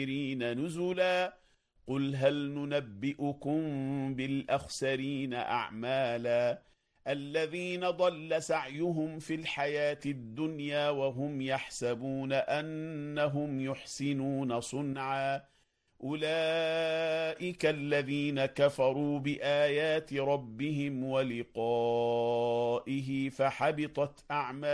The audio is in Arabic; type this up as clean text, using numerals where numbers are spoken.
نزلا قل هل ننبئكم بالأخسرين أعمالا الذين ضل سعيهم في الحياة الدنيا وهم يحسبون أنهم يحسنون صنعا أولئك الذين كفروا بآيات ربهم ولقائه فحبطت أعمالهم